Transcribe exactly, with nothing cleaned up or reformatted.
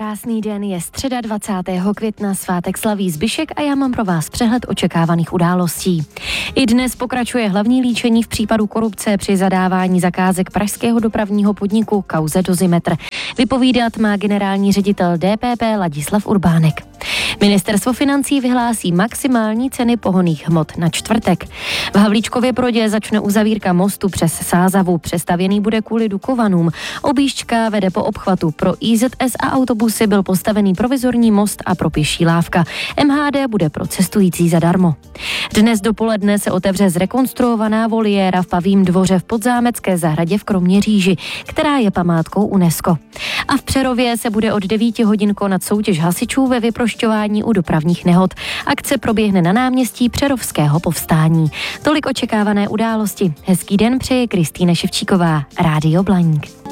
Krásný den, je středa dvacátého května, svátek slaví Zbyšek a já mám pro vás přehled očekávaných událostí. I dnes pokračuje hlavní líčení v případu korupce při zadávání zakázek pražského dopravního podniku kauze Dozimetr. Vypovídat má generální ředitel D P P Ladislav Urbánek. Ministerstvo financí vyhlásí maximální ceny pohonných hmot na čtvrtek. V Havlíčkově Brodě začne uzavírka mostu přes Sázavu. Přestavěný bude kvůli Dukovanům. Objížďka vede po obchvatu. Pro I Z S a autobusy byl postavený provizorní most a pro pěší lávka. M H D bude pro cestující zadarmo. Dnes dopoledne se otevře zrekonstruovaná voliéra v Pavím dvoře v Podzámecké zahradě v Kroměříži, která je památkou UNESCO. A v Přerově se bude od devíti hodin konat soutěž hasičů ve vyprošťování u dopravních nehod. Akce proběhne na náměstí Přerovského povstání. Tolik očekávané události. Hezký den přeje Kristýna Ševčíková, Rádio Blaník.